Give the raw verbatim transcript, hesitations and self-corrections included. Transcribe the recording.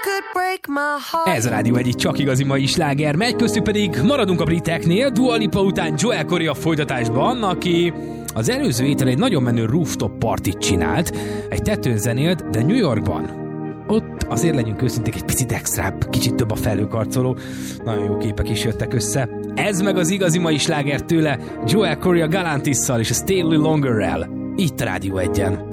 Ez a Rádió egyik csak igazi mai sláger, megy köztük pedig maradunk a briteknél, Dua Lipa után Joel Corey a folytatásban, aki az előző héten egy nagyon menő rooftop partit csinált, egy tetőn zenélt, de New Yorkban. Ott azért legyünk őszinték, egy picit extrább, kicsit több a felhőkarcoló, nagyon jó képek is jöttek össze. Ez meg az igazi mai sláger tőle, Joel Corey a Galantisszal és a Stay a Little Longer-rel, itt a Rádió egyen.